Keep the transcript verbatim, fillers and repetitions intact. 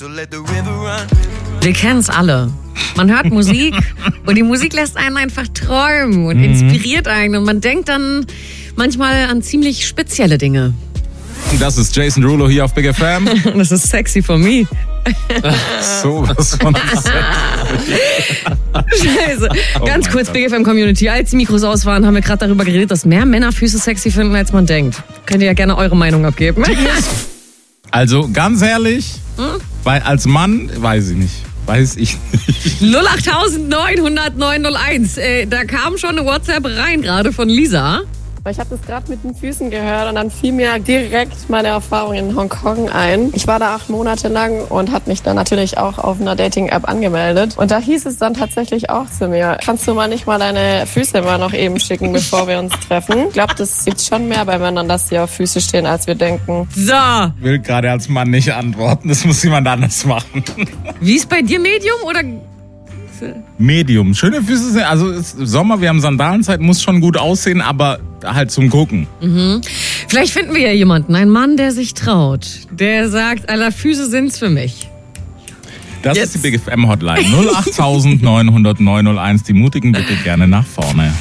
Wir kennen es alle. Man hört Musik und die Musik lässt einen einfach träumen und inspiriert einen. Und man denkt dann manchmal an ziemlich spezielle Dinge. Das ist Jason Derulo hier auf Big F M. Das ist sexy for me. So, was von Scheiße. Oh Ganz mein kurz, Gott. Big F M Community. Als die Mikros aus waren, haben wir gerade darüber geredet, dass mehr Männer Füße sexy finden, als man denkt. Könnt ihr ja gerne eure Meinung abgeben. Also ganz ehrlich, weil als Mann, weiß ich nicht. Weiß ich nicht. null acht neun null null neun null eins. Äh, da kam schon eine WhatsApp rein, gerade von Lisa. Ich habe das gerade mit den Füßen gehört und dann fiel mir direkt meine Erfahrung in Hongkong ein. Ich war da acht Monate lang und habe mich dann natürlich auch auf einer Dating-App angemeldet. Und da hieß es dann tatsächlich auch zu mir, kannst du mal nicht mal deine Füße mal noch eben schicken, bevor wir uns treffen? Ich glaube, das gibt schon mehr bei Männern, dass sie auf Füße stehen, als wir denken. So, Ich will gerade als Mann nicht antworten, das muss jemand anders machen. wie ist bei dir, Medium oder... Medium. Schöne Füße sind, also ist Sommer, wir haben Sandalenzeit, muss schon gut aussehen, aber halt zum Gucken. Vielleicht finden wir ja jemanden, einen Mann, der sich traut. Der sagt, aller Füße sind's für mich. Das Jetzt. ist die Big F M Hotline. null acht neun null neun null eins. Die Mutigen bitte gerne nach vorne.